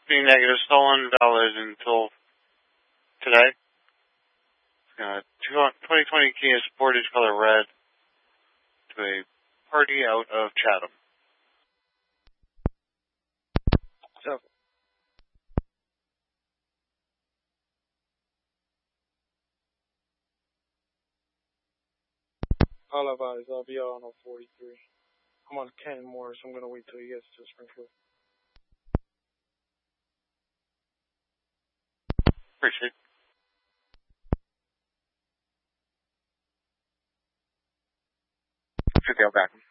Being negative, stolen, valid until today. 2020 Kia Sportage color red to a party out of Chatham. So. All advised, I'll be out on 43. I'm on Kenmore, so I'm going to wait till he gets to Springfield. Appreciate it. Should go back.